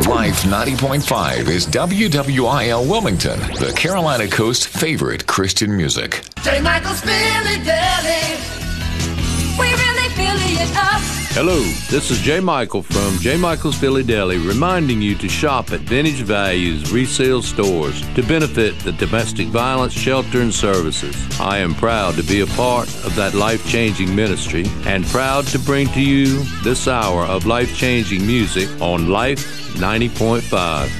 Life 90.5 is WWIL Wilmington, the Carolina Coast's favorite Christian music. J. Michael's Philly Deli. We really Philly it up. Hello, this is J. Michael from J. Michael's Philly Deli, reminding you to shop at Vintage Values resale stores to benefit the domestic violence shelter and services. I am proud to be a part of that life-changing ministry and proud to bring to you this hour of life-changing music on Life 90.5.